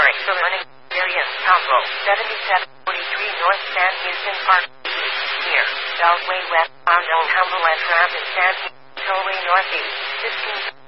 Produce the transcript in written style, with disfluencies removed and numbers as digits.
Lawrence, Learning Experience Combo, 7743 North San Houston Park, East, near Beltway West, Humble and Ramp in San Houston, Tollway Northeast, 15